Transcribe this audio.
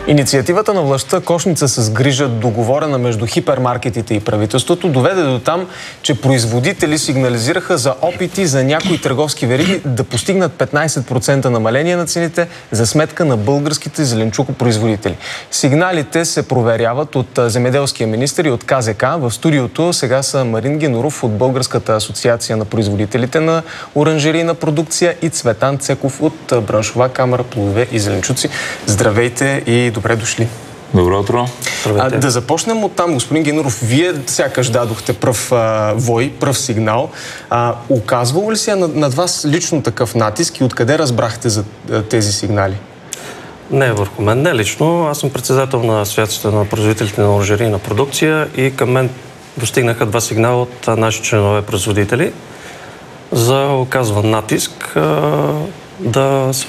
Инициативата на властта Кошница с грижа, договорена между хипермаркетите и правителството, доведе до там, че производители сигнализираха за опити за някои търговски вериги да постигнат 15% намаление на цените за сметка на българските зеленчукопроизводители. Сигналите се проверяват от земеделския министър и от КЗК. В студиото сега са Марин Генуров от Българската асоциация на производителите на оранжерийна продукция и Цветан Цеков от Браншова камара плодове и зеленчуци. Здравейте и добре дошли. Добро утро. Да започнем от там, господин Генуров. Вие сякаш дадохте пръв вой, пръв сигнал. Оказвало ли се над вас лично такъв натиск и откъде разбрахте за тези сигнали? Не върху мен, не лично. Аз съм председател на Асоциацията на производителите на оранжерийна продукция и към мен достигнаха два сигнала от наши членове производители за оказван натиск да